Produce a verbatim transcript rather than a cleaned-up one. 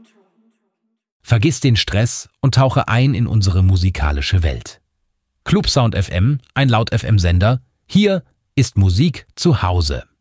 Vergiss den Stress und tauche ein in unsere musikalische Welt. Clubsound F M, ein Laut-F M-Sender. Hier ist Musik zu Hause.